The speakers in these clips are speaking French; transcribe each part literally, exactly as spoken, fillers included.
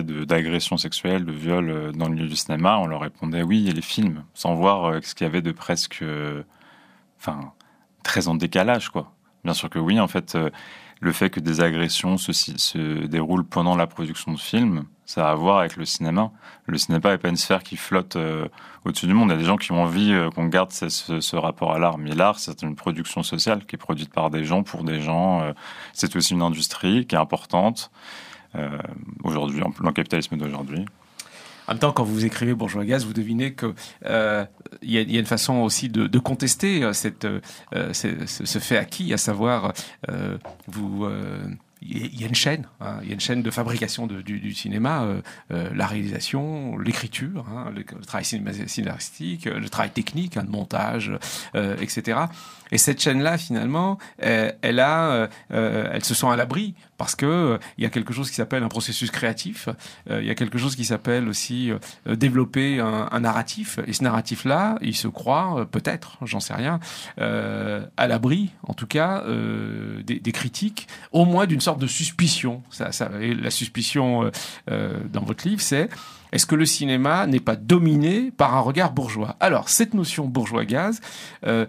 de, d'agressions sexuelles, de viols dans le milieu du cinéma, on leur répondait oui, il y a les films, sans voir ce qu'il y avait de presque, euh, enfin, très en décalage, quoi. Bien sûr que oui, en fait, euh, le fait que des agressions se, se déroulent pendant la production de films, ça a à voir avec le cinéma. Le cinéma n'est pas une sphère qui flotte euh, au-dessus du monde. Il y a des gens qui ont envie euh, qu'on garde ce, ce, ce rapport à l'art. Mais l'art, c'est une production sociale qui est produite par des gens, pour des gens. Euh, c'est aussi une industrie qui est importante euh, aujourd'hui, dans le capitalisme d'aujourd'hui. En même temps, quand vous écrivez Bourgeois Gaz, vous devinez qu'il euh, y, y a une façon aussi de, de contester cette, euh, ce, ce fait acquis, à savoir, euh, vous... Euh, il y a une chaîne, hein, il y a une chaîne de fabrication de, du, du cinéma, euh, euh, la réalisation, l'écriture, hein, le, le travail scénaristique, le travail technique, hein, de montage, euh, et cetera. Et cette chaîne-là, finalement, elle, elle a, euh, elle se sent à l'abri parce que euh, il y a quelque chose qui s'appelle un processus créatif. Euh, il y a quelque chose qui s'appelle aussi euh, développer un, un narratif. Et ce narratif-là, il se croit euh, peut-être, j'en sais rien, euh, à l'abri, en tout cas, euh, des, des critiques, au moins d'une sorte de suspicion. Ça, ça, et la suspicion euh, euh, dans votre livre, c'est est-ce que le cinéma n'est pas dominé par un regard bourgeois? Alors, cette notion bourgeois gaz, euh,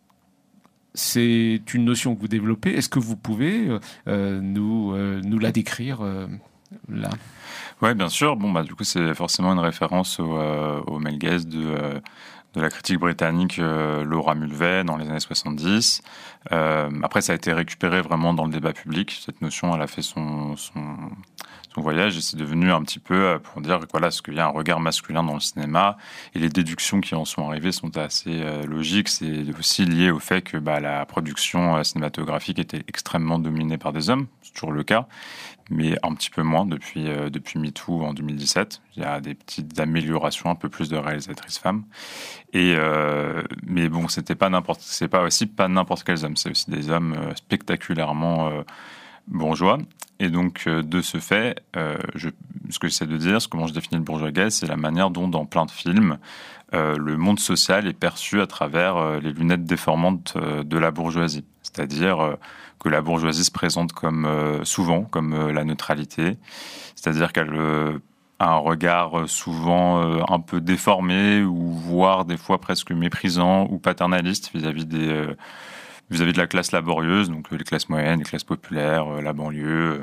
c'est une notion que vous développez. Est-ce que vous pouvez euh, nous, euh, nous la décrire euh, là? Oui, bien sûr. Bon, bah, du coup, c'est forcément une référence au, euh, au male gaze de, euh, de la critique britannique euh, Laura Mulvey dans les années soixante-dix. Euh, après, ça a été récupéré vraiment dans le débat public. Cette notion, elle a fait son, son, son voyage et c'est devenu un petit peu pour dire voilà, ce qu'il y a un regard masculin dans le cinéma et les déductions qui en sont arrivées sont assez euh, logiques. C'est aussi lié au fait que bah, la production euh, cinématographique était extrêmement dominée par des hommes. C'est toujours le cas, mais un petit peu moins depuis, euh, depuis MeToo en deux mille dix-sept. Il y a des petites améliorations, un peu plus de réalisatrices femmes. Et, euh, mais bon, c'était pas n'importe, c'est pas aussi pas n'importe quels hommes, c'est aussi des hommes euh, spectaculairement euh, bourgeois. Et donc, euh, de ce fait, euh, je, ce que j'essaie de dire, ce comment je définis le bourgeois gay, c'est la manière dont, dans plein de films, euh, le monde social est perçu à travers euh, les lunettes déformantes euh, de la bourgeoisie. C'est-à-dire euh, que la bourgeoisie se présente comme euh, souvent comme euh, la neutralité, c'est-à-dire qu'elle euh, a un regard souvent euh, un peu déformé ou voire des fois presque méprisant ou paternaliste vis-à-vis des euh, vis-à-vis de la classe laborieuse, donc les classes moyennes, les classes populaires, euh, la banlieue.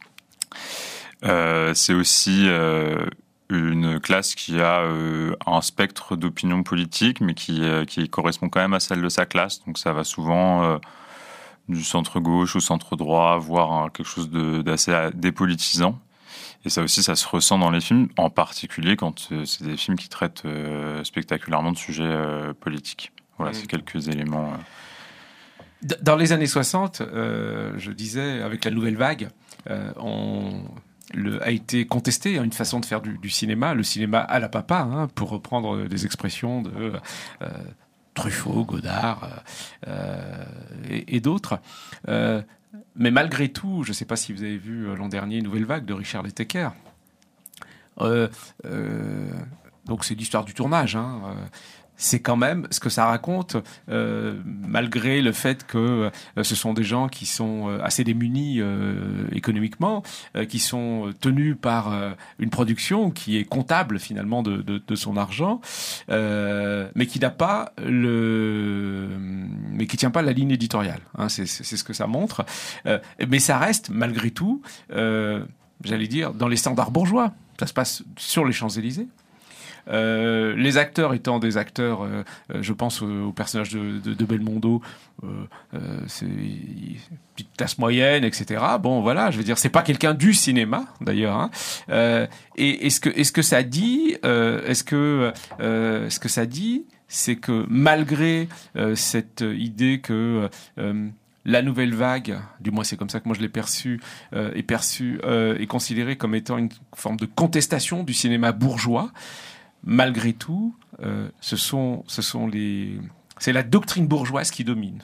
Euh, c'est aussi euh, une classe qui a euh, un spectre d'opinion politique, mais qui, euh, qui correspond quand même à celle de sa classe. Donc ça va souvent euh, du centre-gauche au centre-droit, voire hein, quelque chose de, d'assez dépolitisant. Et ça aussi, ça se ressent dans les films, en particulier quand euh, c'est des films qui traitent euh, spectaculairement de sujets euh, politiques. Voilà, mmh. C'est quelques éléments... Euh... Dans les années soixante, euh, je disais, avec la nouvelle vague, euh, on... Le, a été contesté une façon de faire du, du cinéma, le cinéma à la papa, hein, pour reprendre des expressions de euh, Truffaut, Godard euh, et, et d'autres. Euh, mais malgré tout, je ne sais pas si vous avez vu l'an dernier Nouvelle Vague de Richard Letecker. Euh, euh, donc c'est l'histoire du tournage, hein, euh, c'est quand même ce que ça raconte, euh, malgré le fait que euh, ce sont des gens qui sont euh, assez démunis euh, économiquement, euh, qui sont tenus par euh, une production qui est comptable finalement de, de, de son argent, euh, mais qui n'a pas le, mais qui tient pas la ligne éditoriale. Hein, c'est, c'est, c'est ce que ça montre. Euh, mais ça reste malgré tout, euh, j'allais dire, dans les standards bourgeois. Ça se passe sur les Champs-Élysées. Euh, les acteurs étant des acteurs, euh, je pense au, au personnage de, de, de Belmondo, euh, euh, c'est une petite classe moyenne, et cetera. Bon, voilà, je veux dire, c'est pas quelqu'un du cinéma, d'ailleurs. Hein. Euh, et est-ce que, est-ce que ça dit, euh, est-ce que, euh, ce que ça dit, c'est que malgré euh, cette idée que euh, la nouvelle vague, du moins c'est comme ça que moi je l'ai perçue, euh, est perçue, euh, est considérée comme étant une forme de contestation du cinéma bourgeois. Malgré tout, euh, ce sont, ce sont les, c'est la doctrine bourgeoise qui domine.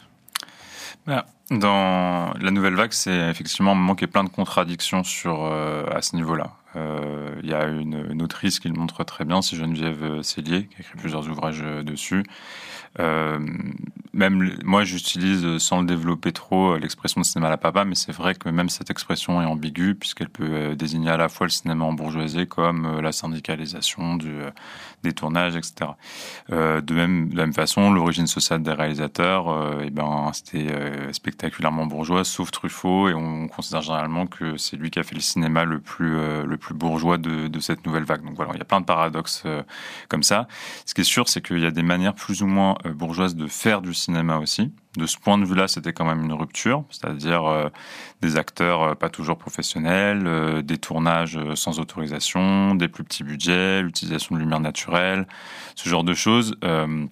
Dans la nouvelle vague, c'est effectivement un moment qui est plein de contradictions sur, euh, à ce niveau-là. Euh, il y a une, une autrice qui le montre très bien, c'est Geneviève Cellier, qui a écrit plusieurs ouvrages dessus. Euh, même moi, j'utilise sans le développer trop l'expression de cinéma à la papa, mais c'est vrai que même cette expression est ambiguë puisqu'elle peut désigner à la fois le cinéma en bourgeoisie comme la syndicalisation du, des tournages, et cetera. Euh, de même, de la même façon, l'origine sociale des réalisateurs, euh, et ben, c'était euh, spectaculairement bourgeois, sauf Truffaut, et on considère généralement que c'est lui qui a fait le cinéma le plus euh, le plus bourgeois de, de cette nouvelle vague. Donc voilà, il y a plein de paradoxes euh, comme ça. Ce qui est sûr, c'est qu'il y a des manières plus ou moins euh, bourgeoises de faire du cinéma aussi. De ce point de vue-là, c'était quand même une rupture, c'est-à-dire euh, des acteurs euh, pas toujours professionnels, euh, des tournages euh, sans autorisation, des plus petits budgets, l'utilisation de lumière naturelle, ce genre de choses. Euh,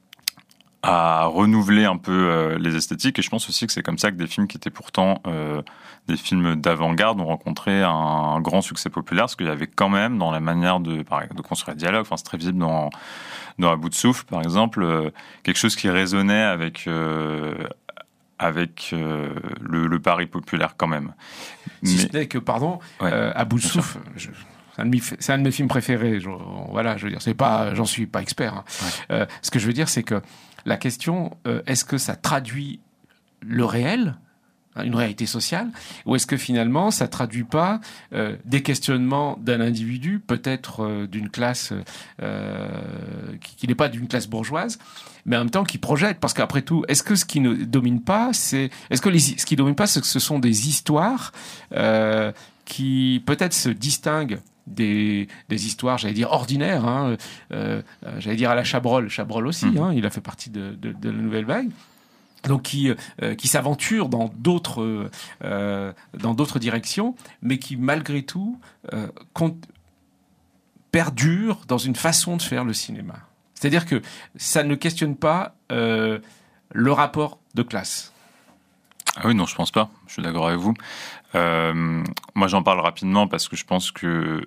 à renouveler un peu euh, les esthétiques, et je pense aussi que c'est comme ça que des films qui étaient pourtant euh, des films d'avant-garde ont rencontré un, un grand succès populaire, parce qu'il y avait quand même dans la manière de, de construire le dialogue, enfin c'est très visible dans, dans À bout de souffle par exemple, euh, quelque chose qui résonnait avec euh, avec euh, le, le pari populaire quand même. Si Mais... ce n'est que, pardon, ouais, euh, À bout de souffle, je... c'est, un de mes, c'est un de mes films préférés. Je, voilà, je veux dire, c'est pas, j'en suis pas expert. Hein. Ouais. Euh, ce que je veux dire, c'est que la question, euh, est-ce que ça traduit le réel, une réalité sociale, ou est-ce que finalement ça traduit pas euh, des questionnements d'un individu, peut-être euh, d'une classe euh, qui, qui n'est pas d'une classe bourgeoise, mais en même temps qui projette, parce qu'après tout, est-ce que ce qui ne domine pas, c'est, est-ce que les, ce qui domine pas, c'est que ce sont des histoires euh, qui peut-être se distinguent des, des histoires, j'allais dire ordinaires, hein, euh, j'allais dire à la Chabrol, Chabrol aussi, mmh. hein, il a fait partie de, de, de la nouvelle vague. Donc qui euh, qui s'aventure dans d'autres euh, dans d'autres directions, mais qui malgré tout euh, compte, perdure dans une façon de faire le cinéma. C'est-à-dire que ça ne questionne pas euh, le rapport de classe. Ah oui, non, je pense pas. Je suis d'accord avec vous. Euh, moi, j'en parle rapidement parce que je pense que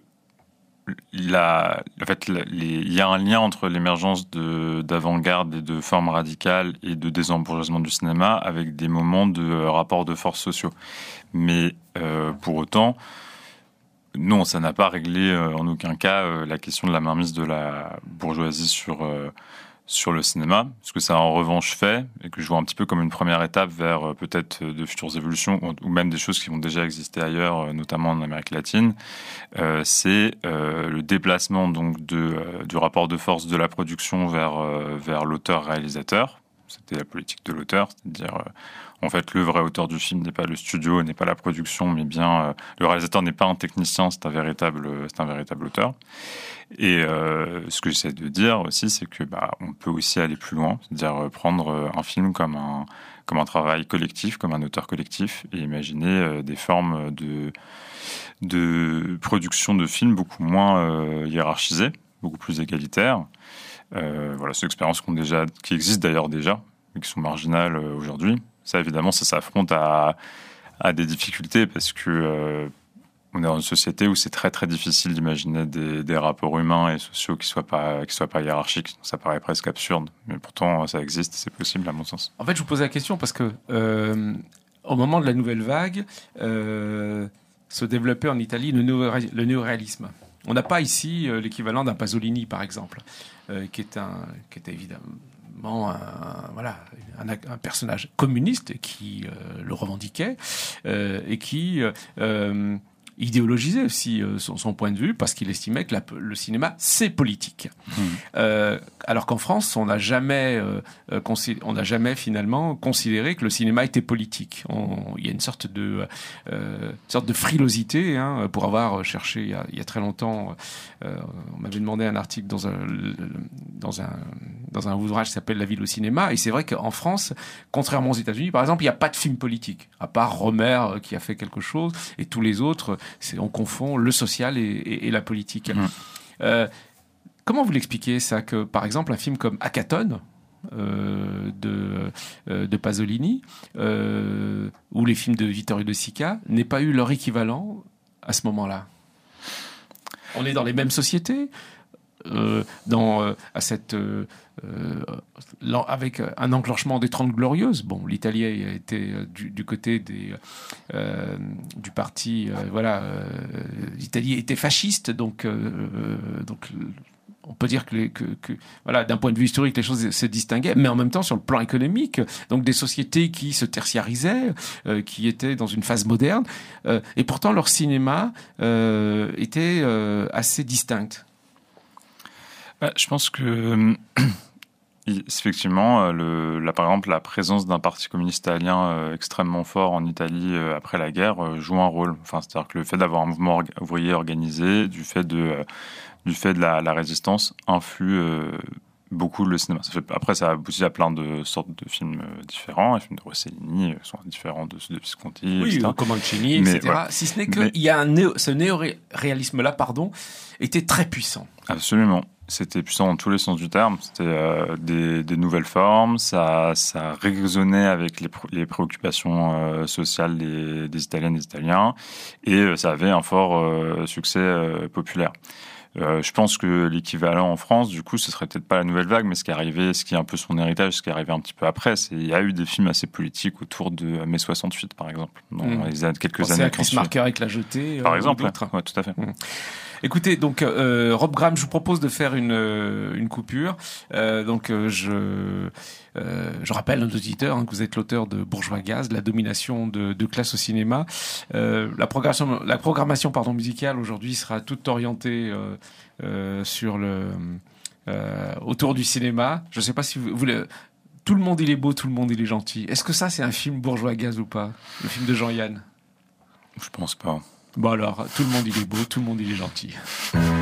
La, en fait, les, il y a un lien entre l'émergence de, d'avant-garde et de formes radicales et de désembourgeoisement du cinéma avec des moments de rapports de force sociaux. Mais euh, pour autant, non, ça n'a pas réglé euh, en aucun cas euh, la question de la mainmise de la bourgeoisie sur euh, sur le cinéma. Ce que ça a en revanche fait, et que je vois un petit peu comme une première étape vers euh, peut-être de futures évolutions, ou, ou même des choses qui vont déjà exister ailleurs, euh, notamment en Amérique latine, euh, c'est euh, le déplacement donc de, euh, du rapport de force de la production vers, euh, vers l'auteur-réalisateur. C'était la politique de l'auteur, c'est-à-dire... Euh, En fait, le vrai auteur du film n'est pas le studio, n'est pas la production, mais bien euh, le réalisateur n'est pas un technicien, c'est un véritable, c'est un véritable auteur. Et euh, ce que j'essaie de dire aussi, c'est que bah, on peut aussi aller plus loin, c'est-à-dire prendre un film comme un comme un travail collectif, comme un auteur collectif, et imaginer euh, des formes de de production de films beaucoup moins euh, hiérarchisées, beaucoup plus égalitaires. Euh, voilà, c'est une expérience qu'on déjà, qui existe d'ailleurs déjà, mais qui sont marginales euh, aujourd'hui. Ça, évidemment, ça s'affronte à, à des difficultés parce que euh, on est dans une société où c'est très très difficile d'imaginer des, des rapports humains et sociaux qui soient pas qui soient pas hiérarchiques. Ça paraît presque absurde, mais pourtant ça existe, c'est possible à mon sens. En fait, je vous posais la question parce que euh, au moment de la nouvelle vague, euh, se développait en Italie le, néo- le néoréalisme. On n'a pas ici euh, l'équivalent d'un Pasolini, par exemple, euh, qui est un qui était évidemment Un, voilà, un, un personnage communiste qui euh, le revendiquait euh, et qui euh, idéologisait aussi euh, son, son point de vue parce qu'il estimait que la, le cinéma c'est politique. Mmh. Euh, alors qu'en France, on n'a jamais, euh, considéré, on n'a jamais finalement considéré que le cinéma était politique. On, il y a une sorte de, euh, une sorte de frilosité, hein, pour avoir cherché il y a, il y a très longtemps. Euh, on m'avait demandé un article dans un dans un dans un ouvrage qui s'appelle La ville au cinéma, et c'est vrai qu'en France, contrairement aux États-Unis, par exemple, il n'y a pas de film politique, à part Rohmer qui a fait quelque chose, et tous les autres, c'est, on confond le social et, et, et la politique. Mmh. Euh, comment vous l'expliquez ça, que par exemple un film comme Hackathon euh, de, euh, de Pasolini, euh, ou les films de Vittorio De Sica, n'aient pas eu leur équivalent à ce moment-là? On est dans les mêmes sociétés, euh, dans, euh, à cette, euh, euh, avec un enclenchement des Trente Glorieuses. Bon, l'Italie a été du, du côté des, euh, du parti, euh, voilà, euh, l'Italie était fasciste, donc, euh, donc on peut dire que, les, que, que voilà, d'un point de vue historique, les choses se distinguaient, mais en même temps sur le plan économique, donc des sociétés qui se tertiarisaient, euh, qui étaient dans une phase moderne, euh, et pourtant leur cinéma euh, était euh, assez distinct. Bah, je pense que effectivement, le, là, par exemple, la présence d'un parti communiste italien euh, extrêmement fort en Italie euh, après la guerre euh, joue un rôle. Enfin, c'est-à-dire que le fait d'avoir un mouvement orga- ouvrier organisé, du fait de, euh, du fait de la, la résistance, influe euh, beaucoup le cinéma. Ça fait, après, ça aboutit à plein de sortes de films euh, différents. Les films de Rossellini euh, sont différents de ceux de Visconti, oui, et cetera. Comancini, Mais, et cetera. ouais. Si ce n'est que Mais, il y a un néo, ce néo-réalisme-là, pardon, était très puissant. Absolument. C'était puissant dans tous les sens du terme. C'était euh, des, des nouvelles formes. Ça, ça résonnait avec les, pr- les préoccupations euh, sociales des, des Italiennes et des Italiens. Et euh, ça avait un fort euh, succès euh, populaire. Euh, je pense que l'équivalent en France, du coup, ce serait peut-être pas la nouvelle vague, mais ce qui est arrivé, ce qui est un peu son héritage, ce qui est arrivé un petit peu après, c'est il y a eu des films assez politiques autour de mai soixante-huit, par exemple, dans mmh. les années, quelques Pensez années. à Chris Marker avec La Jetée. Par euh, exemple, d'autres. ouais, tout à fait. Mmh. Écoutez, donc euh, Rob Graham, je vous propose de faire une une coupure. Euh, donc euh, je euh, je rappelle à nos auditeurs hein, que vous êtes l'auteur de Bourgeois Gaz, la domination de, de classe au cinéma. Euh, la programmation la programmation pardon musicale aujourd'hui sera toute orientée euh, euh, sur le euh, autour du cinéma. Je ne sais pas si vous, vous le, tout le monde il est beau, tout le monde il est gentil. Est-ce que ça c'est un film Bourgeois Gaz ou pas? Le film de Jean-Yann? Je pense pas. Bon alors, tout le monde il est beau, tout le monde il est gentil.